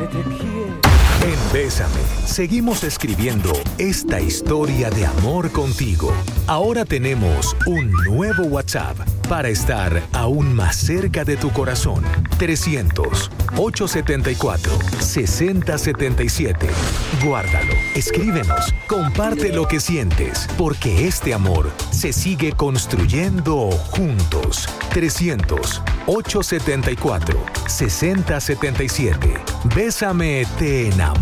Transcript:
que te quiero. En Bésame, seguimos escribiendo esta historia de amor contigo. Ahora tenemos un nuevo WhatsApp para estar aún más cerca de tu corazón. 300-874-6077. Guárdalo, escríbenos, comparte lo que sientes, porque este amor se sigue construyendo juntos. 300-874-6077. Bésame, te enamoro.